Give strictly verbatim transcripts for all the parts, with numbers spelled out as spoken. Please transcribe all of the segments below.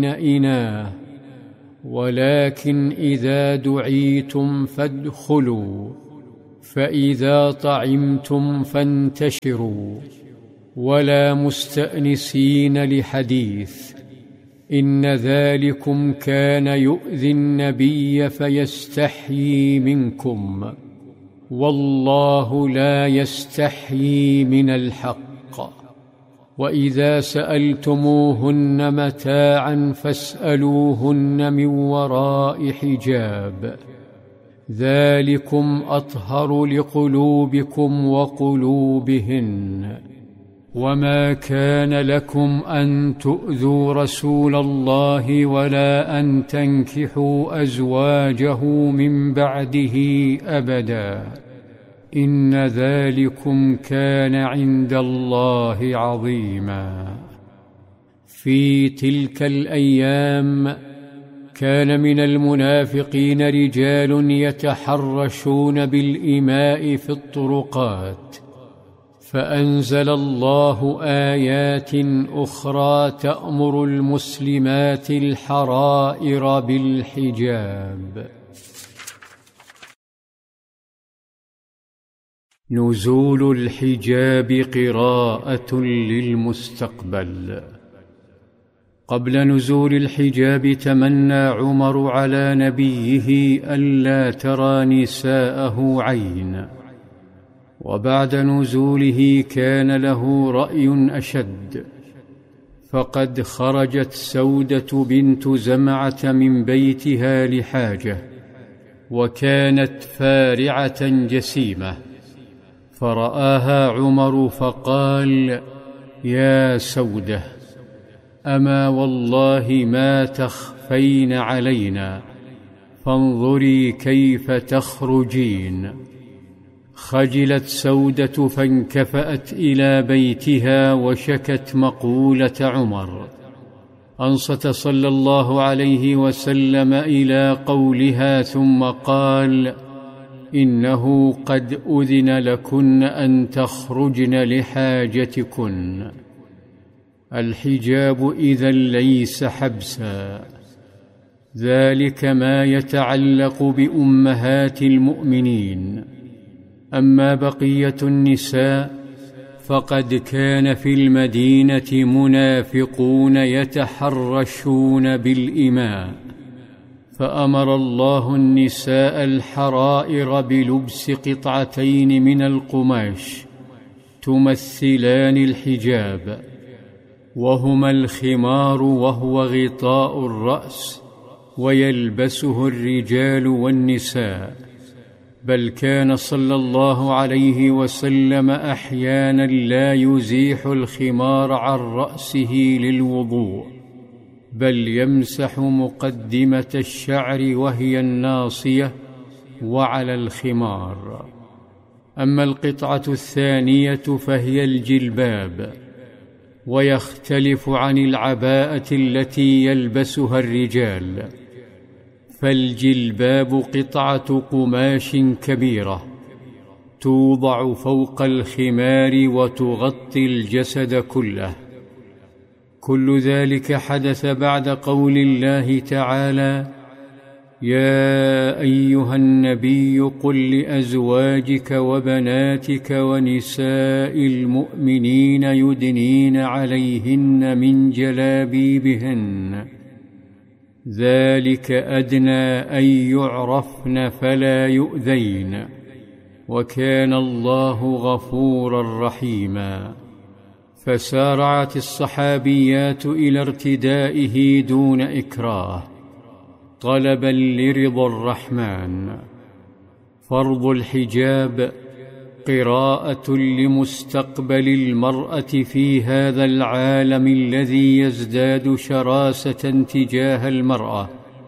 إناه، ولكن إذا دعيتم فادخلوا، فإذا طعمتم فانتشروا، ولا مستأنسين لحديث، إن ذلكم كان يؤذي النبي فيستحيي منكم، والله لا يستحيي من الحق. وإذا سألتموهن متاعا فاسألوهن من وراء حجاب، ذلكم أطهر لقلوبكم وقلوبهن. وما كان لكم أن تؤذوا رسول الله ولا أن تنكحوا أزواجه من بعده أبدا، إن ذلكم كان عند الله عظيما. في تلك الأيام كان من المنافقين رجال يتحرشون بالإماء في الطرقات، فأنزل الله آيات أخرى تأمر المسلمات الحرائر بالحجاب. نزول الحجاب قراءة للمستقبل. قبل نزول الحجاب تمنى عمر على نبيه ألا ترى نساءه عين، وبعد نزوله كان له رأي أشد، فقد خرجت سودة بنت زمعة من بيتها لحاجة، وكانت فارعة جسيمة، فرآها عمر فقال: يا سودة، أما والله ما تخفين علينا، فانظري كيف تخرجين. خجلت سودة فانكفأت إلى بيتها وشكت مقولة عمر. أنصت صلى الله عليه وسلم إلى قولها ثم قال: إنه قد أذن لكن أن تخرجن لحاجتكن. الحجاب إذن ليس حبسا، ذلك ما يتعلق بأمهات المؤمنين. أما بقية النساء فقد كان في المدينة منافقون يتحرشون بالإماء، فأمر الله النساء الحرائر بلبس قطعتين من القماش تمثلان الحجاب، وهما الخمار وهو غطاء الرأس، ويلبسه الرجال والنساء. بل كان صلى الله عليه وسلم أحيانا لا يزيح الخمار عن رأسه للوضوء، بل يمسح مقدمة الشعر وهي الناصية وعلى الخمار. أما القطعة الثانية فهي الجلباب، ويختلف عن العباءة التي يلبسها الرجال، فالجلباب قطعة قماش كبيرة توضع فوق الخمار وتغطي الجسد كله. كل ذلك حدث بعد قول الله تعالى: يا أيها النبي قل لأزواجك وبناتك ونساء المؤمنين يدنين عليهن من جلابيبهن، ذلك أدنى أن يعرفن فلا يؤذين، وكان الله غفورا رحيما. فسارعت الصحابيات إلى ارتدائه دون إكراه، طلبا لرضا الرحمن. فرض الحجاب قراءة لمستقبل المرأة في هذا العالم الذي يزداد شراسة تجاه المرأة،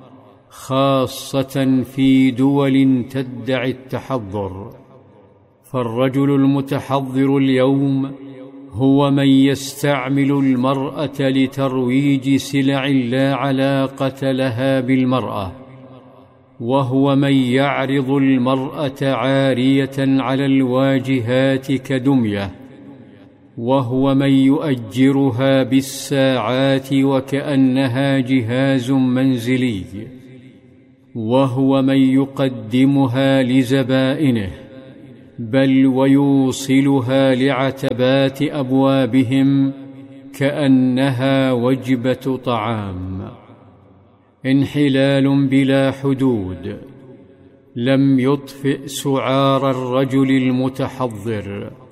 خاصة في دول تدعي التحضر. فالرجل المتحضر اليوم هو من يستعمل المرأة لترويج سلع لا علاقة لها بالمرأة، وهو من يعرض المرأة عارية على الواجهات كدمية، وهو من يؤجرها بالساعات وكأنها جهاز منزلي، وهو من يقدمها لزبائنه، بل ويوصلها لعتبات أبوابهم كأنها وجبة طعام. انحلال بلا حدود لم يطفئ سعار الرجل المتحضر،